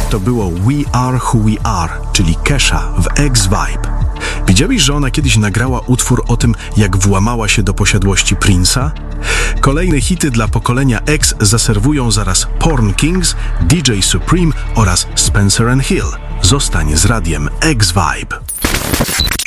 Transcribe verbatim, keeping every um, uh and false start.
to było We Are Who We Are, czyli Kesha w X-Vibe. Wiedziałeś, że ona kiedyś nagrała utwór o tym, jak włamała się do posiadłości Prince'a? Kolejne hity dla pokolenia X zaserwują zaraz Porn Kings, D J Supreme oraz Spencer and Hill. Zostań z radiem X-Vibe.